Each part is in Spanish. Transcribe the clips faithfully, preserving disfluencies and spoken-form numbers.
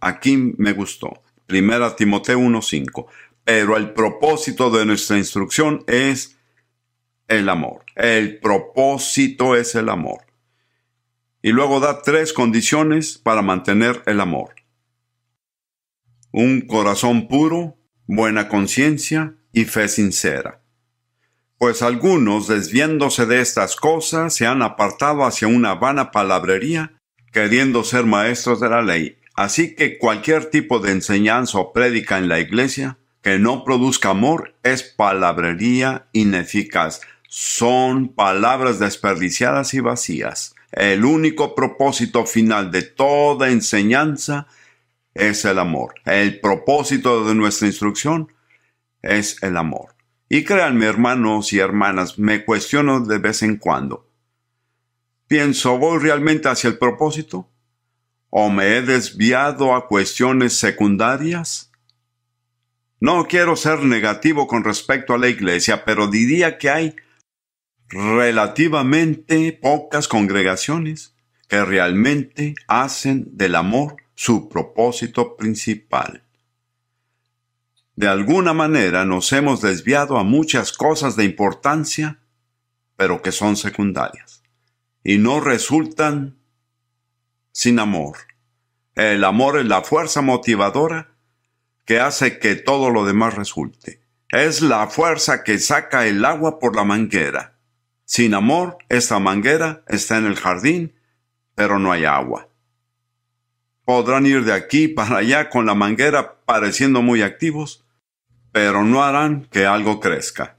aquí me gustó. Primera Timoteo uno cinco. Pero el propósito de nuestra instrucción es el amor. El propósito es el amor. Y luego da tres condiciones para mantener el amor. Un corazón puro, buena conciencia y fe sincera. Pues algunos, desviándose de estas cosas, se han apartado hacia una vana palabrería, queriendo ser maestros de la ley. Así que cualquier tipo de enseñanza o prédica en la iglesia que no produzca amor es palabrería ineficaz. Son palabras desperdiciadas y vacías. El único propósito final de toda enseñanza es el amor. El propósito de nuestra instrucción es el amor. Y créanme, hermanos y hermanas, me cuestiono de vez en cuando. Pienso, ¿voy realmente hacia el propósito? ¿O me he desviado a cuestiones secundarias? No quiero ser negativo con respecto a la iglesia, pero diría que hay relativamente pocas congregaciones que realmente hacen del amor su propósito principal. De alguna manera nos hemos desviado a muchas cosas de importancia, pero que son secundarias, y no resultan sin amor. El amor es la fuerza motivadora que hace que todo lo demás resulte. Es la fuerza que saca el agua por la manguera. Sin amor, esta manguera está en el jardín, pero no hay agua. Podrán ir de aquí para allá con la manguera pareciendo muy activos, pero no harán que algo crezca.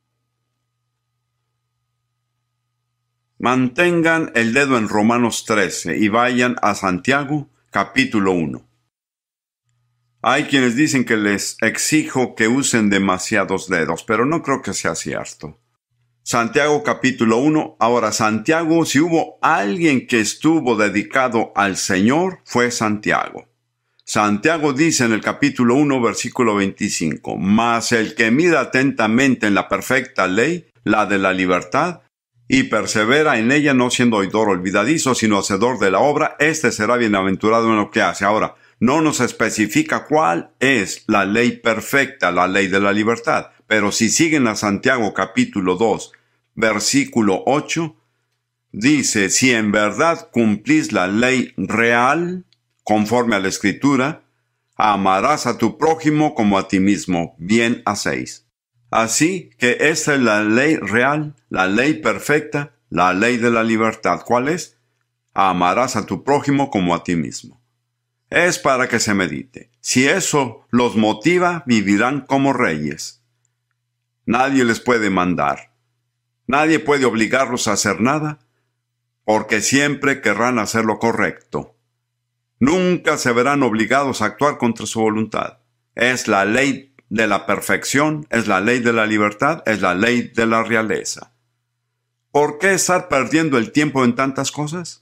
Mantengan el dedo en Romanos trece y vayan a Santiago, capítulo uno. Hay quienes dicen que les exijo que usen demasiados dedos, pero no creo que sea cierto. Santiago capítulo uno. Ahora, Santiago, si hubo alguien que estuvo dedicado al Señor, fue Santiago. Santiago dice en el capítulo uno, versículo veinticinco, «Mas el que mira atentamente en la perfecta ley, la de la libertad, y persevera en ella, no siendo oidor olvidadizo, sino hacedor de la obra, éste será bienaventurado en lo que hace». Ahora, no nos especifica cuál es la ley perfecta, la ley de la libertad. Pero si siguen a Santiago capítulo dos, versículo ocho, dice, «Si en verdad cumplís la ley real, conforme a la Escritura, amarás a tu prójimo como a ti mismo, bien hacéis». Así que esta es la ley real, la ley perfecta, la ley de la libertad. ¿Cuál es? Amarás a tu prójimo como a ti mismo. Es para que se medite. Si eso los motiva, vivirán como reyes. Nadie les puede mandar. Nadie puede obligarlos a hacer nada, porque siempre querrán hacer lo correcto. Nunca se verán obligados a actuar contra su voluntad. Es la ley de la perfección, es la ley de la libertad, es la ley de la realeza. ¿Por qué estar perdiendo el tiempo en tantas cosas?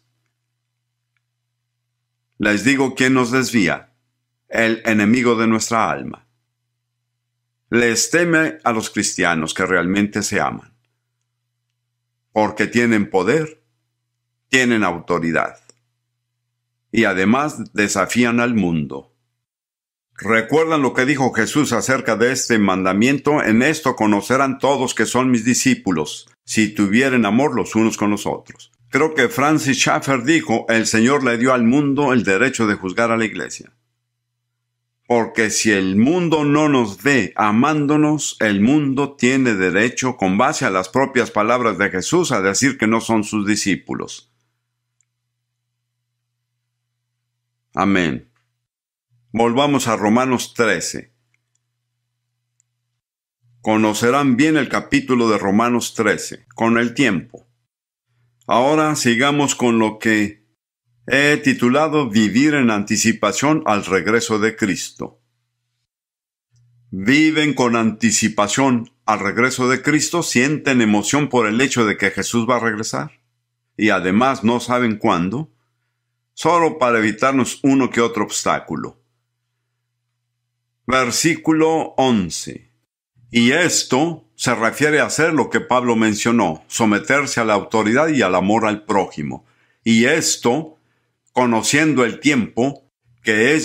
Les digo quién nos desvía, el enemigo de nuestra alma. Les teme a los cristianos que realmente se aman, porque tienen poder, tienen autoridad, y además desafían al mundo. ¿Recuerdan lo que dijo Jesús acerca de este mandamiento? En esto conocerán todos que son mis discípulos, si tuvieren amor los unos con los otros. Creo que Francis Schaeffer dijo, el Señor le dio al mundo el derecho de juzgar a la iglesia. Porque si el mundo no nos ve amándonos, el mundo tiene derecho, con base a las propias palabras de Jesús, a decir que no son sus discípulos. Amén. Volvamos a Romanos trece. Conocerán bien el capítulo de Romanos trece, con el tiempo. Ahora sigamos con lo que he titulado Vivir en anticipación al regreso de Cristo. Viven con anticipación al regreso de Cristo, sienten emoción por el hecho de que Jesús va a regresar, y además no saben cuándo, solo para evitarnos uno que otro obstáculo. Versículo once. Y esto se refiere a hacer lo que Pablo mencionó, someterse a la autoridad y al amor al prójimo. Y esto, conociendo el tiempo, que es